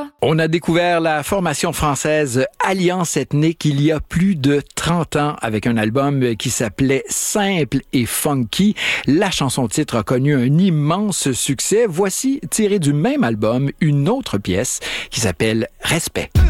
On a découvert la formation française Alliance Ethnique il y a plus de 30 ans avec un album qui s'appelait Simple et Funky. La chanson-titre a connu un immense succès. Voici, tiré du même album, une autre pièce qui s'appelle Respect.